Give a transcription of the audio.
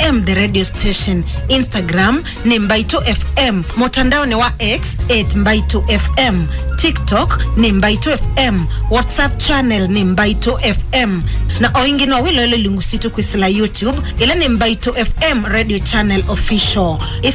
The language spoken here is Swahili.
FM the radio station. Instagram ni Mbaito FM. Mtandao ni wa X @Mbaito FM. TikTok ni Mbaito FM. WhatsApp channel ni Mbaito FM. Na oingi no wilo lingusitu kwisila YouTube ile ni Mbaito FM radio channel official.